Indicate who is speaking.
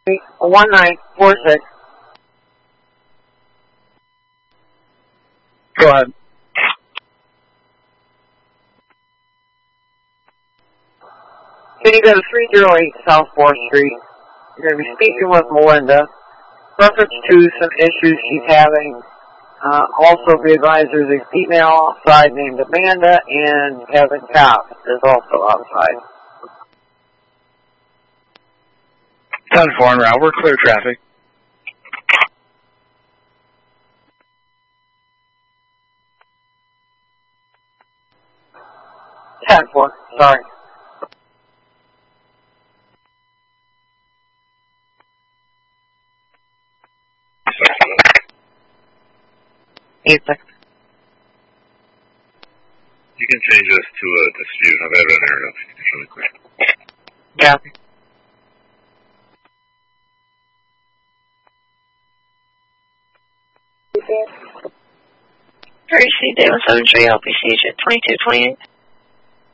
Speaker 1: 1946.
Speaker 2: Go ahead.
Speaker 1: Can you go to 308 South 4th Street? You're going to be speaking with Melinda. Reference to some issues she's having. Also, the advisor is a female outside named Amanda, and Kevin Cobb is also outside.
Speaker 2: 10-4 en route. We're clear traffic.
Speaker 1: Sorry.
Speaker 3: You can change this to a dispute. I've had an area really quick.
Speaker 1: Copy.
Speaker 4: Tracy Davis, 73 LPC at 2228.